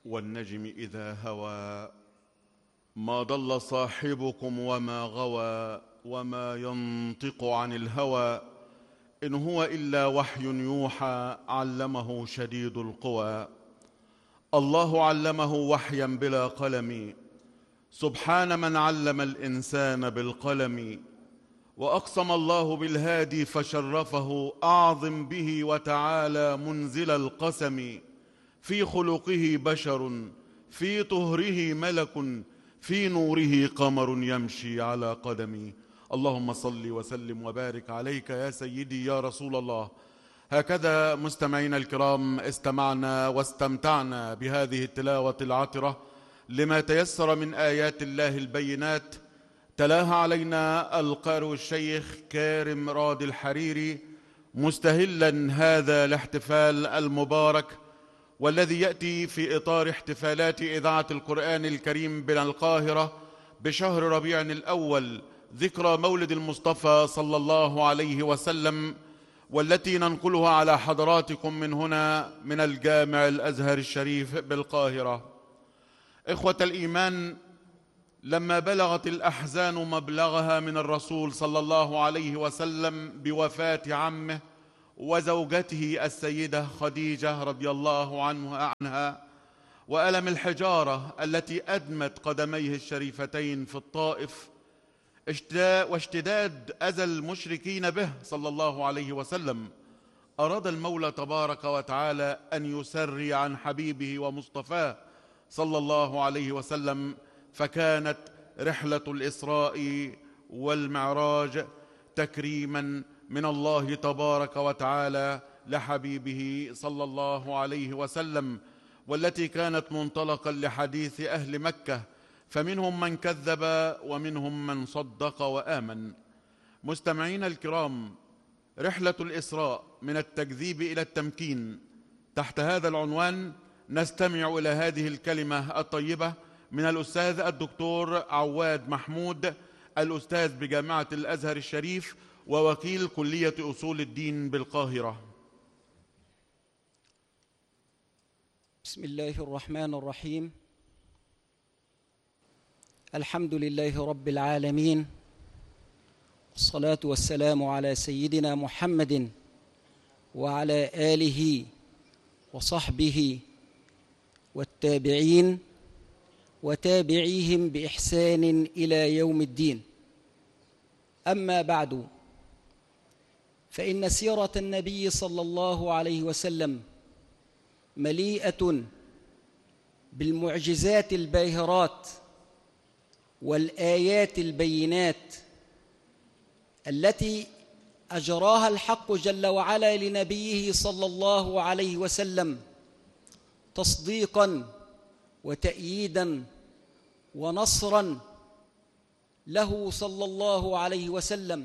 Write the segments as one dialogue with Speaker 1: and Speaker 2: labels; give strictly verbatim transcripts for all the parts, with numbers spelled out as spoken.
Speaker 1: والنجم إذا هوى ما ضل صاحبكم وما غوى وما ينطق عن الهوى إن هو إلا وحي يوحى علمه شديد القوى. الله علمه وحيا بلا قلم سبحان من علم الإنسان بالقلم. وأقسم الله بالهادي فشرفه أعظم به وتعالى منزل القسم. في خلقه بشر في طهره ملك في نوره قمر يمشي على قدمي. اللهم صل وسلم وبارك عليك يا سيدي يا رسول الله. هكذا مستمعينا الكرام استمعنا واستمتعنا بهذه التلاوة العطرة لما تيسر من آيات الله البينات. تلاها علينا القارئ الشيخ كارم راد الحريري مستهلا هذا الاحتفال المبارك والذي يأتي في إطار احتفالات إذاعة القرآن الكريم من القاهرة بشهر ربيع الأول، ذكرى مولد المصطفى صلى الله عليه وسلم، والتي ننقلها على حضراتكم من هنا من الجامع الأزهر الشريف بالقاهرة. إخوة الإيمان، لما بلغت الأحزان مبلغها من الرسول صلى الله عليه وسلم بوفاة عمه وزوجته السيدة خديجة رضي الله عنها وألم الحجارة التي أدمت قدميه الشريفتين في الطائف واشتداد أذى المشركين به صلى الله عليه وسلم، أراد المولى تبارك وتعالى أن يسري عن حبيبه ومصطفاه صلى الله عليه وسلم، فكانت رحلة الإسراء والمعراج تكريما من الله تبارك وتعالى لحبيبه صلى الله عليه وسلم، والتي كانت منطلقا لحديث أهل مكة، فمنهم من كذب ومنهم من صدق وآمن. مستمعين الكرام، رحلة الإسراء من التكذيب إلى التمكين، تحت هذا العنوان نستمع إلى هذه الكلمة الطيبة من الأستاذ الدكتور عواد محمود، الأستاذ بجامعة الأزهر الشريف ووكيل كلية أصول الدين بالقاهرة.
Speaker 2: بسم الله الرحمن الرحيم. الحمد لله رب العالمين، والصلاة والسلام على سيدنا محمد وعلى آله وصحبه والتابعين وتابعيهم بإحسان إلى يوم الدين. أما بعد، فإن سيرة النبي صلى الله عليه وسلم مليئة بالمعجزات الباهرات والآيات البينات التي أجراها الحق جل وعلا لنبيه صلى الله عليه وسلم تصديقا وتأييدا ونصرا له صلى الله عليه وسلم.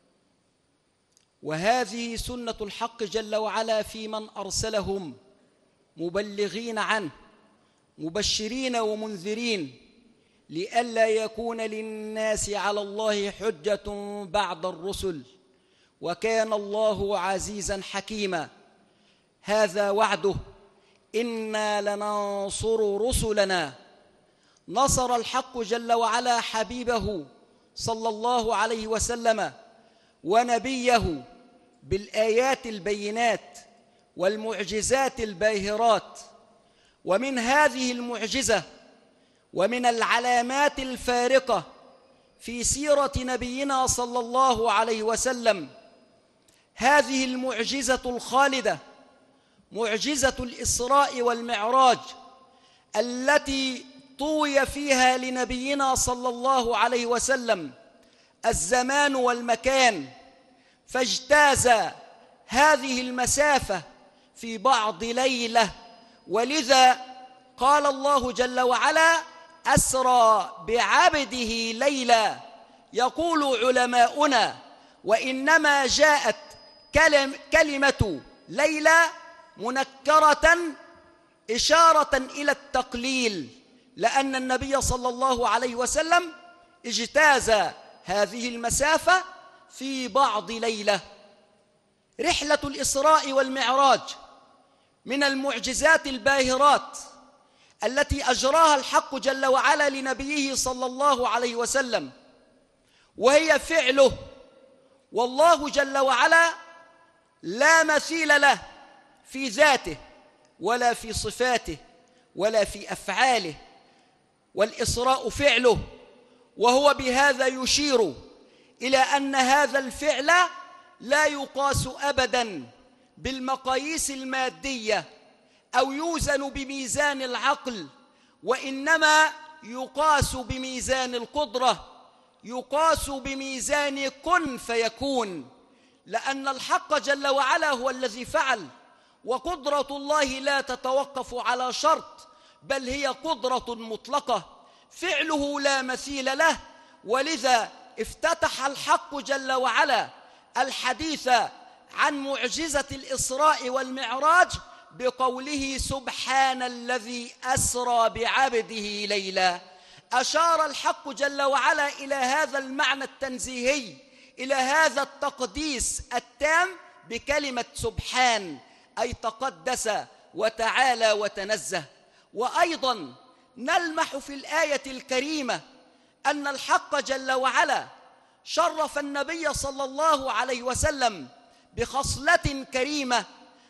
Speaker 2: وهذه سنة الحق جل وعلا في من أرسلهم مبلغين عنه مبشرين ومنذرين لئلا يكون للناس على الله حجة بعد الرسل، وكان الله عزيزا حكيما. هذا وعده: إنا لننصر رسلنا. نصر الحق جل وعلا حبيبه صلى الله عليه وسلم ونبيه بالآيات البينات والمعجزات الباهرات. ومن هذه المعجزة ومن العلامات الفارقة في سيرة نبينا صلى الله عليه وسلم هذه المعجزة الخالدة، معجزة الإسراء والمعراج، التي طوي فيها لنبينا صلى الله عليه وسلم الزمان والمكان، فاجتاز هذه المسافة في بعض ليلة. ولذا قال الله جل وعلا: أسرى بعبده ليلا. يقول علماؤنا: وإنما جاءت كلم كلمة ليلى منكرة إشارة إلى التقليل، لأن النبي صلى الله عليه وسلم اجتاز هذه المسافة في بعض ليلة. رحلة الإسراء والمعراج من المعجزات الباهرات التي أجراها الحق جل وعلا لنبيه صلى الله عليه وسلم، وهي فعله. والله جل وعلا لا مثيل له في ذاته ولا في صفاته ولا في أفعاله، والإسراء فعله، وهو بهذا يشير إلى أن هذا الفعل لا يقاس أبداً بالمقاييس المادية أو يوزن بميزان العقل، وإنما يقاس بميزان القدرة، يقاس بميزان كن فيكون، لأن الحق جل وعلا هو الذي فعل، وقدرة الله لا تتوقف على شرط، بل هي قدرة مطلقة، فعله لا مثيل له. ولذا افتتح الحق جل وعلا الحديث عن معجزة الإسراء والمعراج بقوله سبحان الذي أسرى بعبده ليلا. أشار الحق جل وعلا إلى هذا المعنى التنزيهي، إلى هذا التقديس التام بكلمة سبحان، أي تقدس وتعالى وتنزه. وأيضا نلمح في الآية الكريمة أن الحق جل وعلا شرف النبي صلى الله عليه وسلم بخصلة كريمة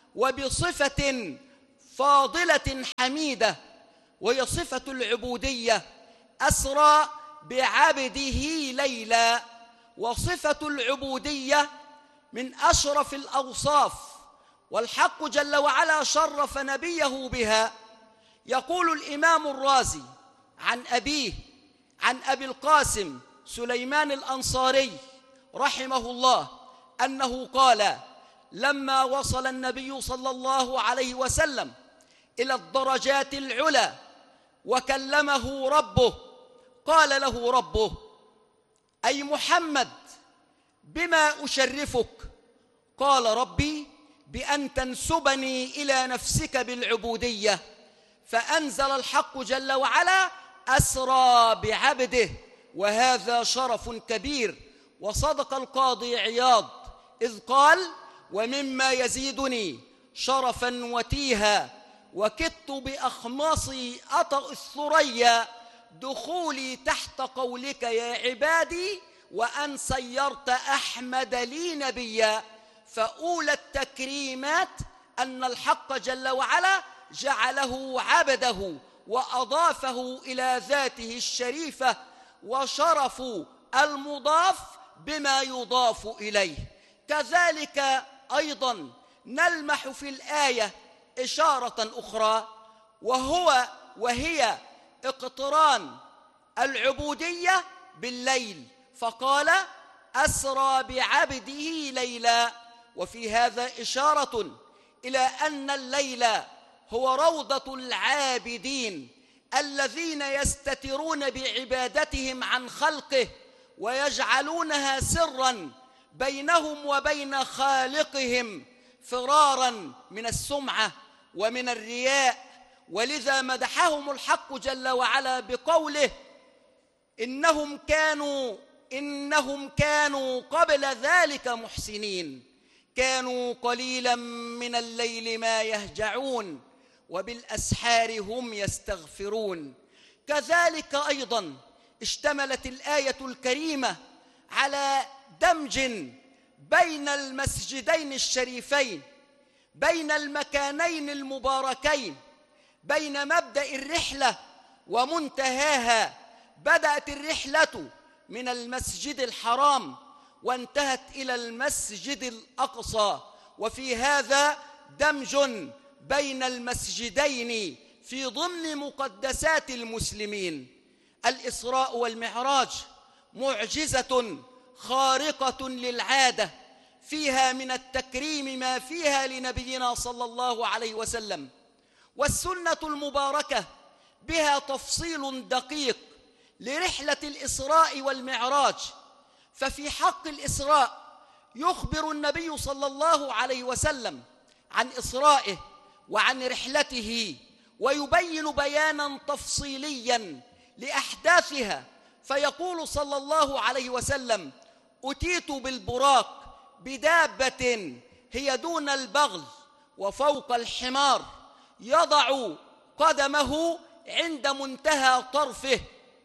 Speaker 2: وبصفة فاضلة حميدة، وهي صفة العبودية. أسرى بعبده ليلا، وصفة العبودية من أشرف الأوصاف، والحق جل وعلا شرف نبيه بها. يقول الإمام الرازي عن أبيه عن أبي القاسم سليمان الأنصاري رحمه الله أنه قال: لما وصل النبي صلى الله عليه وسلم إلى الدرجات العلى وكلمه ربه، قال له ربه: أي محمد بما أشرفك؟ قال: ربي بأن تنسبني إلى نفسك بالعبودية. فأنزل الحق جل وعلا: أسرى بعبده، وهذا شرف كبير. وصدق القاضي عياض إذ قال: ومما يزيدني شرفا وتيها وكدت بأخماصي أطأ الثريا دخولي تحت قولك يا عبادي وأن سيرت أحمد لي نبيا. فأولى التكريمات أن الحق جل وعلا جعله عبده وأضافه إلى ذاته الشريفة، وشرف المضاف بما يضاف إليه. كذلك أيضا نلمح في الآية إشارة أخرى، وهو وهي اقتران العبودية بالليل، فقال: أسرى بعبده ليلا. وفي هذا إشارة إلى أن الليل هو روضة العابدين الذين يستترون بعبادتهم عن خلقه ويجعلونها سرا بينهم وبين خالقهم، فرارا من السمعة ومن الرياء. ولذا مدحهم الحق جل وعلا بقوله: إنهم كانوا إنهم كانوا قبل ذلك محسنين، كانوا قليلا من الليل ما يهجعون وبالأسحار هم يستغفرون. كذلك أيضا اشتملت الآية الكريمة على دمج بين المسجدين الشريفين، بين المكانين المباركين، بين مبدأ الرحلة ومنتهاها. بدأت الرحلة من المسجد الحرام وانتهت إلى المسجد الأقصى، وفي هذا دمج بين المسجدين في ضمن مقدسات المسلمين. الإسراء والمعراج معجزة خارقة للعادة، فيها من التكريم ما فيها لنبينا صلى الله عليه وسلم. والسنة المباركة بها تفصيل دقيق لرحلة الإسراء والمعراج. ففي حق الإسراء يخبر النبي صلى الله عليه وسلم عن إسرائه وعن رحلته، ويبين بيانا تفصيليا لأحداثها، فيقول صلى الله عليه وسلم: أتيت بالبراق بدابة هي دون البغل وفوق الحمار، يضع قدمه عند منتهى طرفه،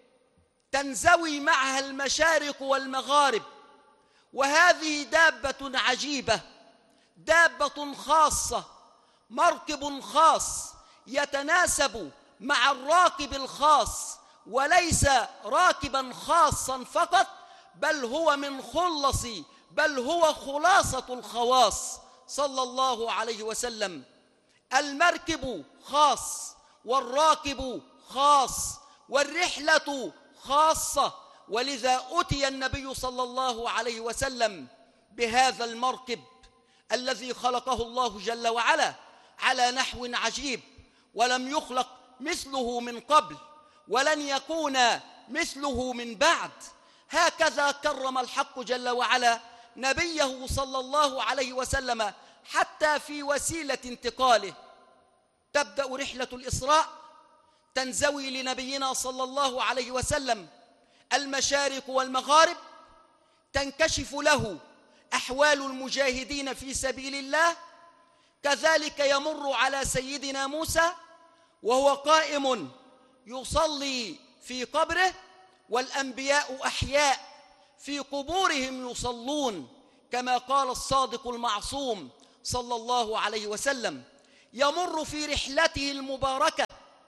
Speaker 2: تنزوي معها المشارق والمغارب. وهذه دابة عجيبة، دابة خاصة، مركب خاص يتناسب مع الراكب الخاص، وليس راكبا خاصا فقط، بل هو من خلص بل هو خلاصة الخواص صلى الله عليه وسلم. المركب خاص، والراكب خاص، والرحلة خاصة، ولذا أتي النبي صلى الله عليه وسلم بهذا المركب الذي خلقه الله جل وعلا على نحو عجيب، ولم يخلق مثله من قبل، ولن يكون مثله من بعد. هكذا كرم الحق جل وعلا نبيه صلى الله عليه وسلم حتى في وسيلة انتقاله. تبدأ رحلة الإسراء، تنزوي لنبينا صلى الله عليه وسلم المشارق والمغارب، تنكشف له أحوال المجاهدين في سبيل الله. كذلك يمر على سيدنا موسى وهو قائم يصلي في قبره، والأنبياء أحياء في قبورهم يصلون، كما قال الصادق المعصوم صلى الله عليه وسلم. يمر في رحلته المباركة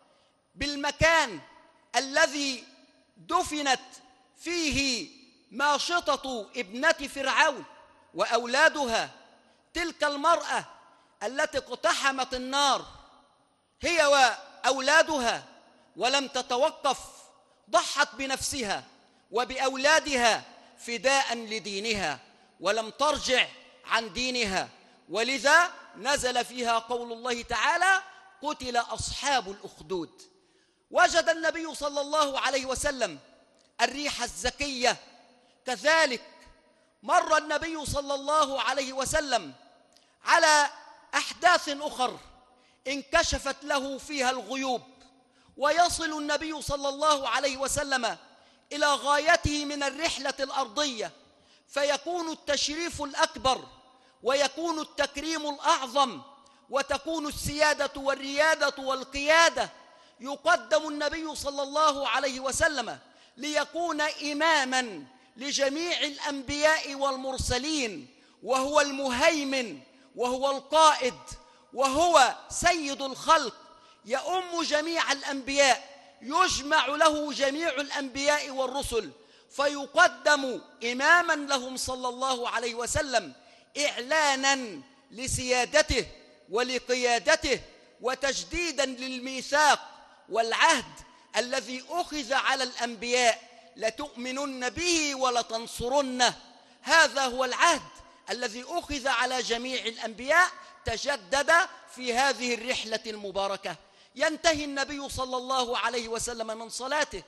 Speaker 2: بالمكان الذي دفنت فيه ماشطة ابنة فرعون وأولادها، تلك المرأة التي اقتحمت النار هي وأولادها ولم تتوقف، ضحت بنفسها وبأولادها فداء لدينها ولم ترجع عن دينها، ولذا نزل فيها قول الله تعالى: قتل أصحاب الأخدود. وجد النبي صلى الله عليه وسلم الريح الزكية. كذلك مر النبي صلى الله عليه وسلم على أحداث أخر انكشفت له فيها الغيوب، ويصل النبي صلى الله عليه وسلم إلى غايته من الرحلة الأرضية، فيكون التشريف الأكبر، ويكون التكريم الأعظم، وتكون السيادة والريادة والقيادة. يقدم النبي صلى الله عليه وسلم ليكون إماماً لجميع الأنبياء والمرسلين، وهو المهيمن، وهو القائد، وهو سيد الخلق، يؤم جميع الأنبياء، يجمع له جميع الأنبياء والرسل، فيقدم إماماً لهم صلى الله عليه وسلم إعلاناً لسيادته ولقيادته، وتجديداً للميثاق والعهد الذي أخذ على الأنبياء: لتؤمنن به ولتنصرنه. هذا هو العهد الذي أخذ على جميع الأنبياء، تجدد في هذه الرحلة المباركة. ينتهي النبي صلى الله عليه وسلم من صلاته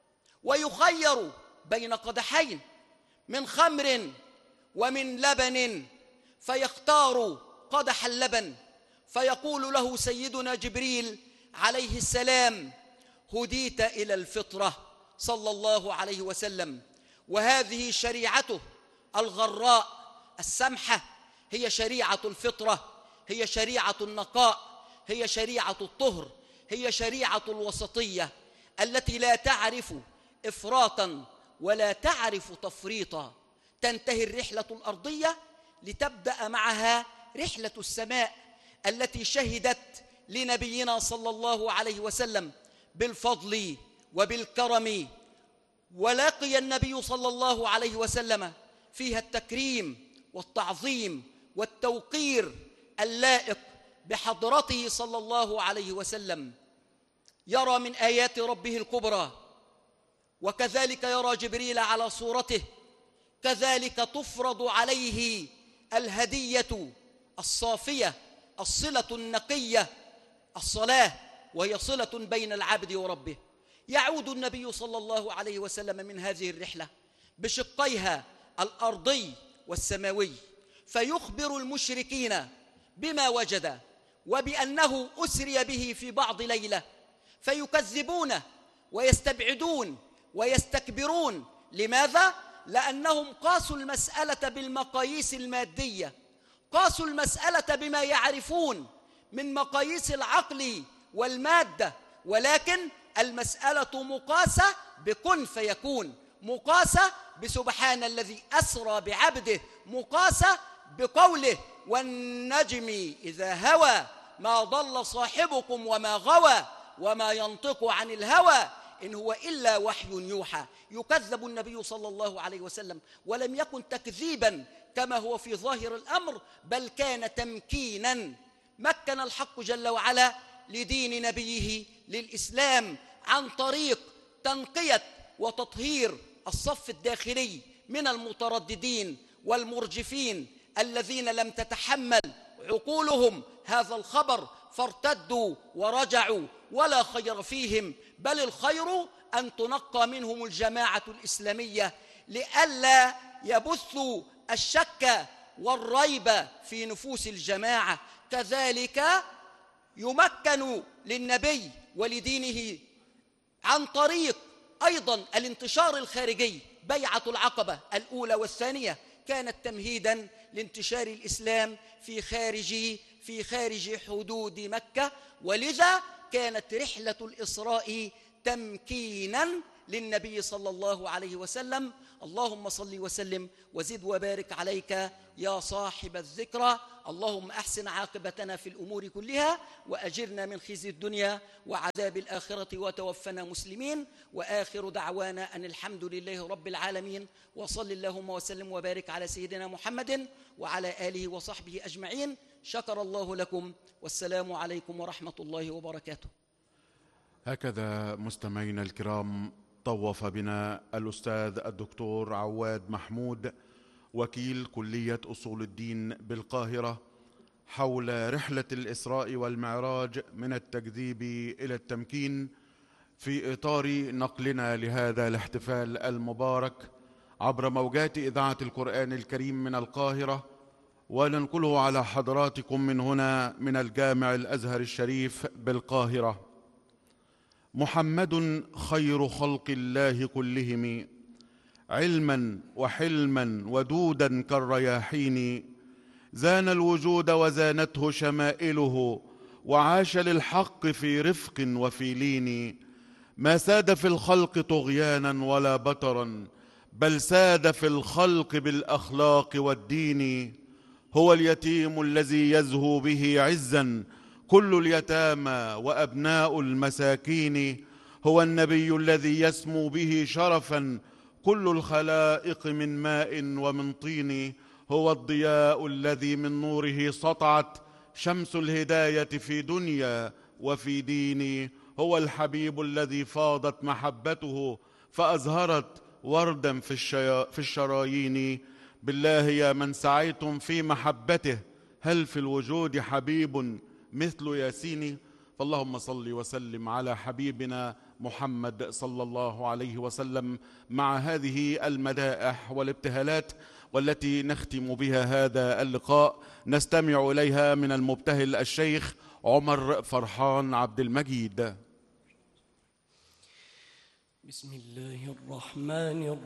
Speaker 2: ويخير بين قدحين من خمر ومن لبن، فيختار قدح اللبن، فيقول له سيدنا جبريل عليه السلام: هديت إلى الفطرة صلى الله عليه وسلم. وهذه شريعته الغراء السمحة، هي شريعة الفطرة، هي شريعة النقاء، هي شريعة الطهر، هي شريعة الوسطية التي لا تعرف إفراطا ولا تعرف تفريطا. تنتهي الرحلة الأرضية لتبدأ معها رحلة السماء التي شهدت لنبينا صلى الله عليه وسلم بالفضل وبالكرم، ولقي النبي صلى الله عليه وسلم فيها التكريم والتعظيم والتوقير اللائق بحضرته صلى الله عليه وسلم. يرى من آيات ربه الكبرى، وكذلك يرى جبريل على صورته. كذلك تفرض عليه الهدية الصافية، الصلة النقية، الصلاة، وهي صلة بين العبد وربه. يعود النبي صلى الله عليه وسلم من هذه الرحلة بشقيها الأرضي والسماوي، فيخبر المشركين بما وجد، وبأنه أسري به في بعض ليلة، فيكذبونه ويستبعدون ويستكبرون. لماذا؟ لأنهم قاسوا المسألة بالمقاييس المادية، قاسوا المسألة بما يعرفون من مقاييس العقل والمادة، ولكن المسألة مقاسة بكن فيكون، مقاسة بسبحان الذي أسرى بعبده، مقاسة بقوله والنجم إذا هوى ما ضل صاحبكم وما غوى وما ينطق عن الهوى إن هو إلا وحي يوحى. يكذب النبي صلى الله عليه وسلم، ولم يكن تكذيبا كما هو في ظاهر الأمر، بل كان تمكينا. مكن الحق جل وعلا لدين نبيه للإسلام عن طريق تنقية وتطهير الصف الداخلي من المترددين والمرجفين الذين لم تتحمل عقولهم هذا الخبر فارتدوا ورجعوا، ولا خير فيهم، بل الخير أن تنقى منهم الجماعة الإسلامية لئلا يبثوا الشك والريب في نفوس الجماعة. كذلك يمكن للنبي ولدينه عن طريق أيضا الانتشار الخارجي. بيعة العقبة الأولى والثانية كانت تمهيدا لانتشار الإسلام في خارج في خارج حدود مكة، ولذا كانت رحلة الإسراء تمكينا للنبي صلى الله عليه وسلم. اللهم صل وسلم وزد وبارك عليك يا صاحب الذكرى. اللهم أحسن عاقبتنا في الأمور كلها، وأجرنا من خزي الدنيا وعذاب الآخرة، وتوفنا مسلمين. وآخر دعوانا أن الحمد لله رب العالمين، وصل اللهم وسلم وبارك على سيدنا محمد وعلى آله وصحبه أجمعين. شكر الله لكم، والسلام عليكم ورحمة الله وبركاته.
Speaker 1: هكذا مستمعينا الكرام طوف بنا الأستاذ الدكتور عواد محمود وكيل كلية أصول الدين بالقاهرة حول رحلة الإسراء والمعراج من التكذيب إلى التمكين، في إطار نقلنا لهذا الاحتفال المبارك عبر موجات إذاعة القرآن الكريم من القاهرة، وننقله على حضراتكم من هنا من الجامع الأزهر الشريف بالقاهرة. محمد خير خلق الله كلهم، علما وحلما ودودا كالرياحين، زان الوجود وزانته شمائله، وعاش للحق في رفق وفي لين. ما ساد في الخلق طغيانا ولا بطرا، بل ساد في الخلق بالأخلاق والدين. هو اليتيم الذي يزهو به عزا كل اليتامى وأبناء المساكين. هو النبي الذي يسمو به شرفا كل الخلائق من ماء ومن طين. هو الضياء الذي من نوره سطعت شمس الهداية في دنيا وفي دين. هو الحبيب الذي فاضت محبته فأزهرت وردا في, الشيا في الشرايين. بالله يا من سعيتم في محبته، هل في الوجود حبيب مثل ياسين؟ فاللهم صل وسلم على حبيبنا محمد صلى الله عليه وسلم مع هذه المدائح والابتهالات والتي نختم بها هذا اللقاء. نستمع إليها من المبتهل الشيخ عمر فرحان عبد المجيد.
Speaker 3: بسم الله الرحمن الرحيم.